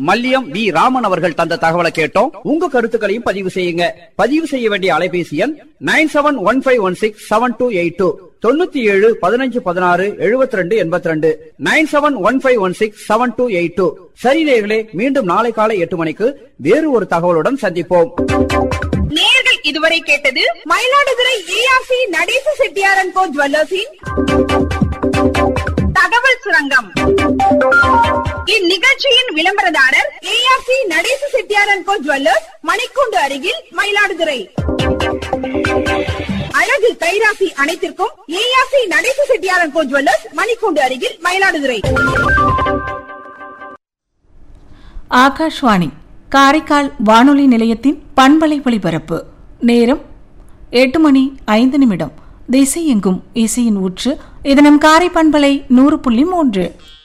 Malliyam we Raman அவர்கள் தந்த தகவலை கேட்டோம். உங்க கருத்துக்களையும் பதிவு செய்யுங்க. பதிவு செய்ய வேண்டிய அலைபேசி எண் 9715167282 9715167282 9715167282. சரி நேயர்களே, மீண்டும் நாளை காலை 8 மணிக்கு வேறு ஒரு தகவலுடன் சந்திப்போம். நேயர்கள் இதுவரை கேட்டது மயிலாடுதுறை ஏஆர்சி நடேச செட்டியார் அண்ட் கோ ஜுவல்லர்ஸின் தகவல் சுரங்கம். இந்நிகழ்ச்சியின் விளம்பரதாரர் ARC Natesa Chettiar and go jewellers, மணிக்கூண்டு அருகில், மயிலாடுதுறை. அழகு கைராசி அனைத்திற்கும் ARC Natesa Chettiar and go jewellers, மணிக்கூண்டு அருகில், மயிலாடுதுறை. ஆகாஷ்வாணி காரைக்கால் வானொலி நிலையத்தின் பண்பலை ஒலிபரப்பு நேரம் 8:05. திசை எங்கும் இசையின் ஊற்று. இது நம் காரை பண்பலை 100.3.